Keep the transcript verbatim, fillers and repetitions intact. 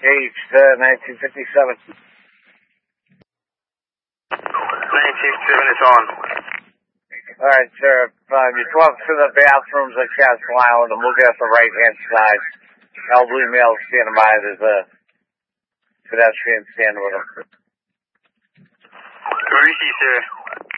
H uh, nineteen fifty-seven. nineteen seven is on. Alright, sir. Um, you come up to the bathrooms at Castle Island and look at the right-hand side. Elderly male standing by. There's a pedestrian standing with him. Rishi, sir.